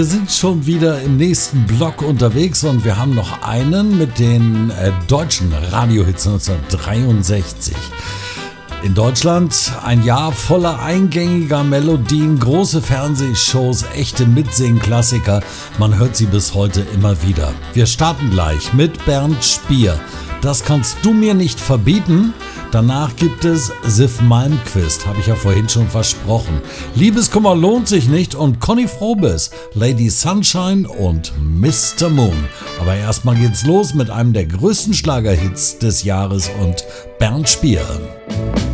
Wir sind schon wieder im nächsten Block unterwegs und wir haben noch einen mit den deutschen Radiohits 1963. In Deutschland ein Jahr voller eingängiger Melodien, große Fernsehshows, echte Mitsingen-Klassiker. Man hört sie bis heute immer wieder. Wir starten gleich mit Bernd Spier. Das kannst du mir nicht verbieten. Danach gibt es Sif Malmkvist, habe ich ja vorhin schon versprochen. Liebeskummer lohnt sich nicht und Conny Frobes, Lady Sunshine und Mr. Moon. Aber erstmal geht's los mit einem der größten Schlagerhits des Jahres und Bernd Spier.